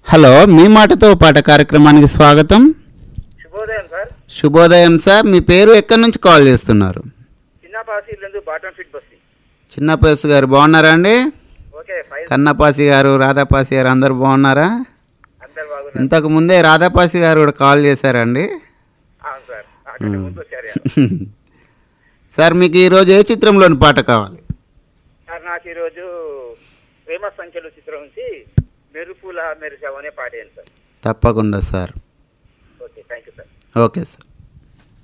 Hello, మీ మాటతో పాట కార్యక్రమానికి స్వాగతం. శుభోదయం సార్. శుభోదయం సార్. మీ పేరు ఎక్కడి నుంచి కాల్ చేస్తున్నారు? చిన్నపాసి బాటం ఫిట్ బస్సి. చిన్నపాసి గారు బాగున్నారా అండి? Okay fine. కన్నపాసి గారు, రాధాపాసి గారు అందరు బాగున్నారా? అందరు బాగున్నారు. ఇంతకు ముందే రాధాపాసి గారు కూడా కాల్ చేశారండి. అవును సార్. అక్కడ ముందు వచ్చారు. సార్ మీకు ఈరోజు ఏ చిత్రంలోని పాట కావాలి? సార్ నాకు ఈరోజు ప్రేమ సంఖ్యలు చిత్రం నుంచి మెరుపుల మెరిసావు అనే పాట ఏంటి సార్? తప్పకుండా sir. Okay thank you sir. Okay sir.